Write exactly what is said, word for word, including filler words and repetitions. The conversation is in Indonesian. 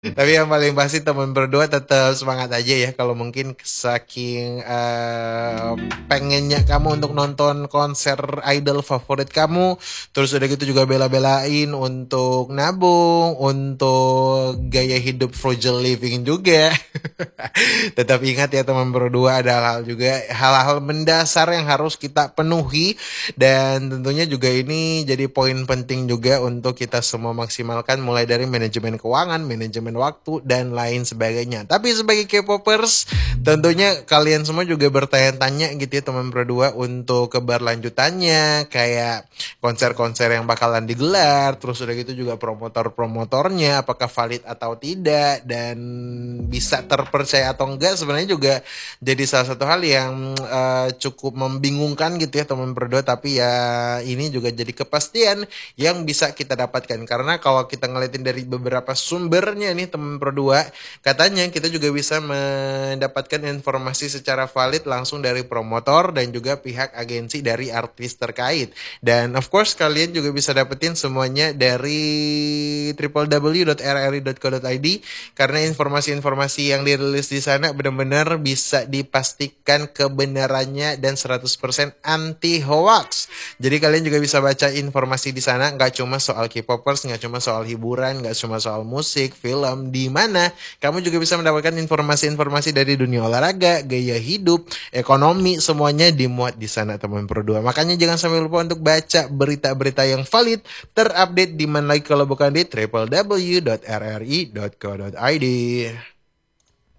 Tapi yang paling pasti teman berdua tetap semangat aja ya. Kalau mungkin saking eh, pengennya kamu untuk nonton konser idol favorit kamu, terus udah gitu juga bela-belain untuk nabung, untuk gaya hidup frugal living juga. Tetap ingat ya teman berdua, ada hal juga hal-hal mendasar yang harus kita penuhi, dan tentunya juga ini jadi poin penting juga untuk kita semua maksimalkan, mulai dari manajemen keuangan, manajemen waktu, dan lain sebagainya. Tapi sebagai K-popers, tentunya kalian semua juga bertanya-tanya gitu ya teman berdua untuk keberlanjutannya, kayak konser-konser yang bakalan digelar, terus udah gitu juga promotor-promotornya apakah valid atau tidak, dan bisa terpercaya atau enggak, sebenarnya juga jadi salah satu hal yang eh, cukup membingungkan gitu ya teman berdua. Tapi ya ini juga jadi kepastian yang bisa kita dapatkan, karena kalau kita ngeliatin dari beberapa sumbernya nih teman berdua, katanya kita juga bisa mendapatkan informasi secara valid langsung dari promotor dan juga pihak agensi dari artis terkait. Dan of course kalian juga bisa dapetin semuanya dari w w w dot r r i dot co dot i d, karena informasi-informasi yang dirilis di sana benar-benar bisa dipastikan kebenarannya dan seratus persen anti hoax. Jadi kalian juga bisa baca informasi di sana, nggak cuma soal K-popers, nggak cuma soal hiburan, nggak cuma soal musik, film, di mana kamu juga bisa mendapatkan informasi-informasi dari dunia olahraga, gaya hidup, ekonomi, semuanya dimuat di sana teman berdua. Makanya jangan sampai lupa untuk baca berita-berita yang valid, terupdate di mana lagi kalau bukan di w w w dot r r i dot co dot i d.